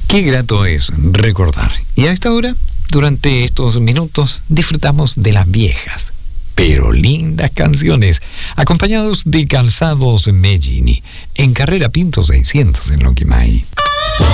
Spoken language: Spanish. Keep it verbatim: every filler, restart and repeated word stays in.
Qué grato es recordar. Y a esta hora, durante estos minutos, disfrutamos de las viejas, pero lindas canciones, acompañados de Calzados Medellín, en Carrera Pinto seiscientos en Lonquimay.